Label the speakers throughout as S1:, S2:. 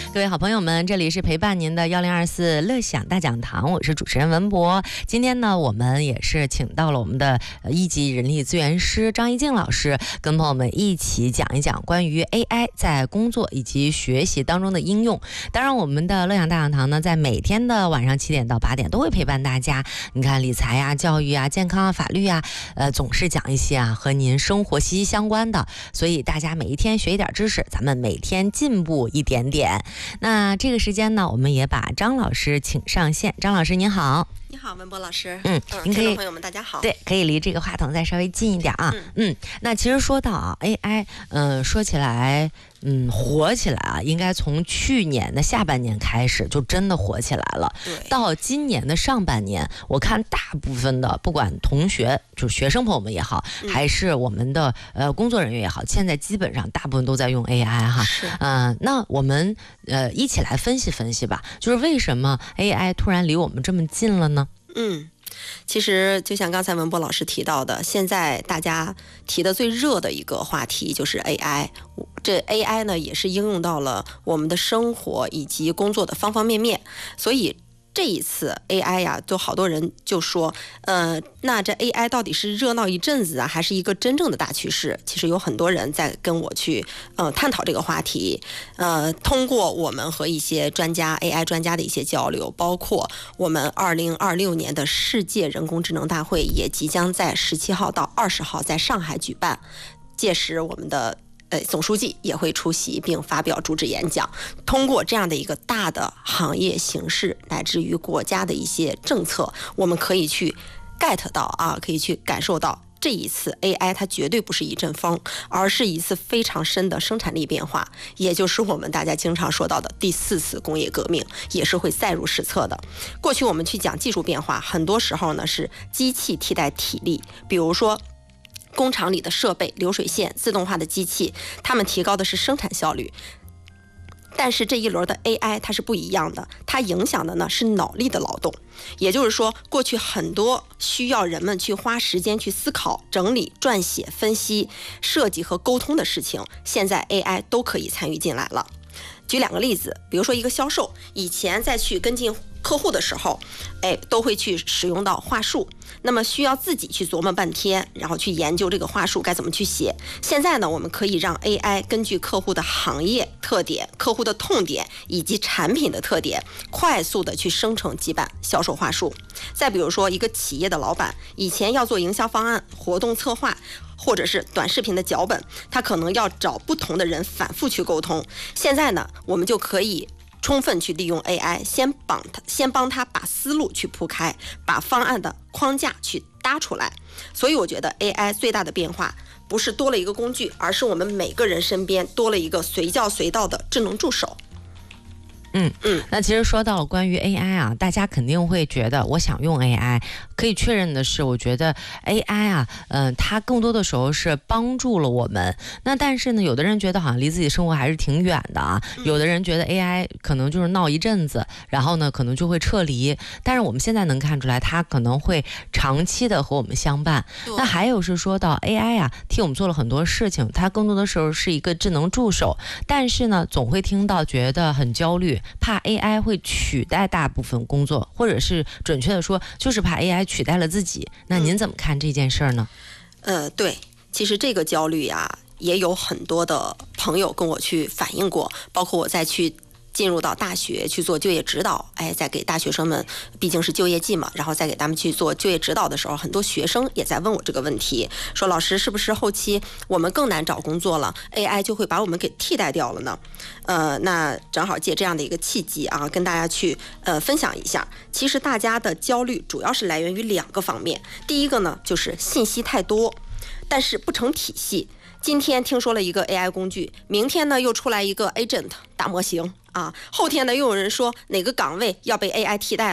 S1: 各位好朋友们，这里是陪伴您的1024乐享大讲堂，我是主持人文博。今天呢，我们也是请到了我们的一级人力资源师张一静老师，跟朋友们一起讲一讲关于 AI 在工作以及学习当中的应用。当然，我们的乐享大讲堂呢，在每天的晚上7点到8点都会陪伴大家。你看，理财啊、教育啊、健康啊、法律啊，总是讲一些啊和您生活息息相关的，所以大家每一天学一点知识，咱们每天进步一点点。那这个时间呢，我们也把张老师请上线。张老师您好。
S2: 你好，文博老师。
S1: 您可以，
S2: 听众朋友们大家好。
S1: 对，可以离这个话筒再稍微近一点啊。那其实说到啊 AI，说起来，火起来啊，应该从去年的下半年开始就真的火起来了。
S2: 对，
S1: 到今年的上半年，我看大部分的不管同学，就是学生朋友们也好，还是我们的工作人员也好，现在基本上大部分都在用 AI 哈。
S2: 是。
S1: 那我们一起来分析分析吧，就是为什么 AI 突然离我们这么近了呢？
S2: 其实就像刚才文博老师提到的，现在大家提的最热的一个话题就是 AI。这 AI 呢，也是应用到了我们的生活以及工作的方方面面，所以这一次 AI 呀，都好多人就说，那这 AI 到底是热闹一阵子啊，还是一个真正的大趋势？其实有很多人在跟我去探讨这个话题。通过我们和一些专家 AI 专家的一些交流，包括我们2026年的世界人工智能大会也即将在17号到20号在上海举办，届时我们的总书记也会出席并发表主旨演讲。通过这样的一个大的行业形势，乃至于国家的一些政策，我们可以去 get 到啊，可以去感受到这一次 AI 它绝对不是一阵风，而是一次非常深的生产力变化，也就是我们大家经常说到的第4次工业革命，也是会载入史册的。过去我们去讲技术变化，很多时候呢是机器替代体力，比如说工厂里的设备、流水线、自动化的机器，它们提高的是生产效率。但是这一轮的 AI 它是不一样的，它影响的呢是脑力的劳动。也就是说，过去很多需要人们去花时间去思考、整理、撰写、分析、设计和沟通的事情，现在 AI 都可以参与进来了。举2个例子，比如说一个销售，以前在去跟进客户的时候，都会去使用到话术，那么需要自己去琢磨半天，然后去研究这个话术该怎么去写。现在呢，我们可以让 AI 根据客户的行业特点、客户的痛点以及产品的特点，快速的去生成几版销售话术。再比如说一个企业的老板，以前要做营销方案、活动策划，或者是短视频的脚本，他可能要找不同的人反复去沟通。现在呢，我们就可以充分去利用 AI， 先帮他把思路去铺开，把方案的框架去搭出来。所以我觉得 AI 最大的变化不是多了一个工具，而是我们每个人身边多了一个随叫随到的智能助手。
S1: 那其实说到了关于 AI 啊，大家肯定会觉得我想用 AI， 可以确认的是，我觉得 AI 啊，它更多的时候是帮助了我们。那但是呢，有的人觉得好像离自己生活还是挺远的啊，有的人觉得 AI 可能就是闹一阵子，然后呢可能就会撤离。但是我们现在能看出来，它可能会长期的和我们相伴。那还有是说到 AI 啊，替我们做了很多事情，它更多的时候是一个智能助手，但是呢，总会听到觉得很焦虑。怕 AI 会取代大部分工作，或者是准确的说，就是怕 AI 取代了自己。那您怎么看这件事儿呢？
S2: 对，其实这个焦虑呀，也有很多的朋友跟我去反映过，包括我再去进入到大学去做就业指导，在给大学生们，毕竟是就业季嘛，然后再给他们去做就业指导的时候，很多学生也在问我这个问题，说老师是不是后期我们更难找工作了， AI 就会把我们给替代掉了呢？那正好借这样的一个契机啊，跟大家去分享一下。其实大家的焦虑主要是来源于2个方面，第一个呢就是信息太多，但是不成体系。今天听说了一个 AI 工具，明天呢又出来一个 agent 大模型啊，后天呢又有人说哪个岗位要被 AI 替代了。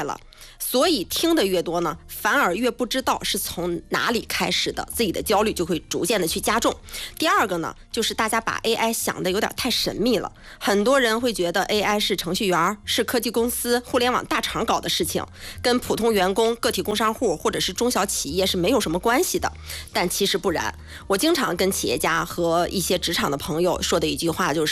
S2: 所以听得越多呢，反而越不知道是从哪里开始的，自己的焦虑就会逐渐的去加重。第二个呢，就是大家把 AI 想的有点太神秘了，很多人会觉得 AI 是程序员，是科技公司、互联网大厂搞的事情，跟普通员工、个体工商户或者是中小企业是没有什么关系的。但其实不然，我经常跟企业家和一些职场的朋友说的一句话就是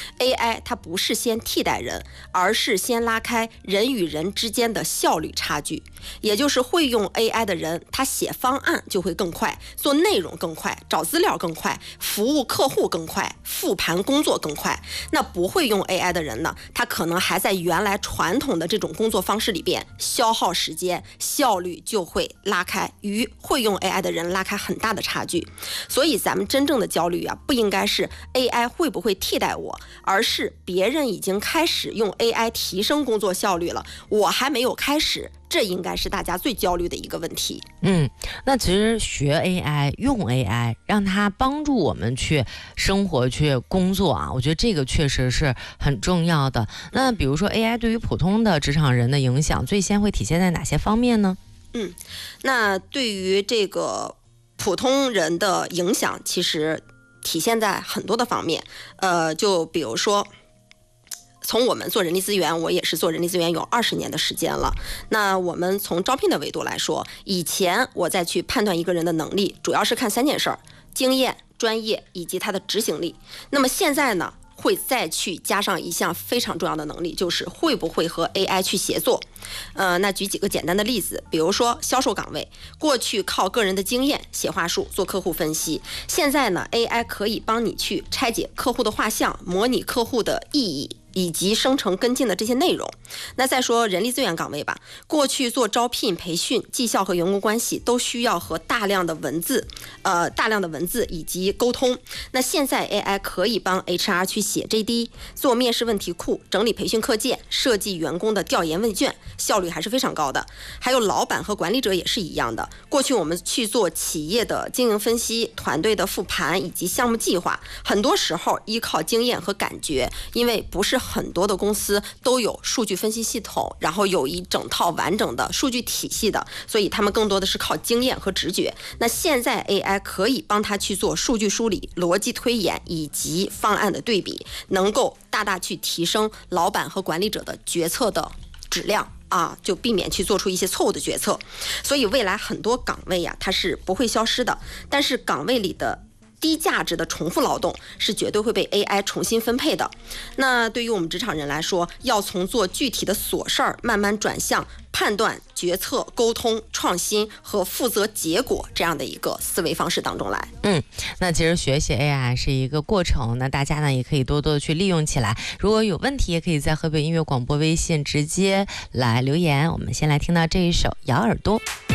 S2: AI 它不是先替代人，而是先拉开人与人之间的效率差距。也就是会用 AI 的人，他写方案就会更快，做内容更快，找资料更快，服务客户更快，复盘工作更快。那不会用 AI 的人呢，他可能还在原来传统的这种工作方式里边消耗时间，效率就会拉开，与会用 AI 的人拉开很大的差距。所以咱们真正的焦虑啊，不应该是 AI 会不会替代我，而是别人已经开始用 AI 提升工作效率了，我还没有开始。这应该是大家最焦虑的一个问题。
S1: 那其实学 AI 用 AI 让它帮助我们去生活去工作啊，我觉得这个确实是很重要的。那比如说 AI 对于普通的职场人的影响最先会体现在哪些方面呢？
S2: 那对于这个普通人的影响其实体现在很多的方面，就比如说从我们做人力资源，我也是做人力资源有20年的时间了。那我们从招聘的维度来说，以前我再去判断一个人的能力，主要是看3件事儿：经验、专业以及他的执行力。那么现在呢，会再去加上一项非常重要的能力，就是会不会和 AI 去协作。那举几个简单的例子，比如说销售岗位，过去靠个人的经验写话术做客户分析，现在呢 AI 可以帮你去拆解客户的画像，模拟客户的意义，以及生成跟进的这些内容。那再说人力资源岗位吧，过去做招聘、培训、绩效和员工关系都需要和大量的文字以及沟通。那现在 AI 可以帮 HR 去写 JD， 做面试问题库，整理培训课件，设计员工的调研问卷，效率还是非常高的。还有老板和管理者也是一样的，过去我们去做企业的经营分析、团队的复盘以及项目计划，很多时候依靠经验和感觉，因为不是很多的公司都有数据分析系统，然后有一整套完整的数据体系的，所以他们更多的是靠经验和直觉。那现在 AI 可以帮他去做数据梳理、逻辑推演以及方案的对比，能够大大去提升老板和管理者的决策的质量啊，就避免去做出一些错误的决策。所以未来很多岗位呀，它是不会消失的，但是岗位里的低价值的重复劳动是绝对会被 AI 重新分配的。那对于我们职场人来说，要从做具体的琐事儿慢慢转向判断、决策、沟通、创新和负责结果这样的一个思维方式当中来。
S1: 那其实学习 AI 是一个过程，那大家呢也可以多多的去利用起来。如果有问题，也可以在河北音乐广播微信直接来留言。我们先来听到这一首《咬耳朵》。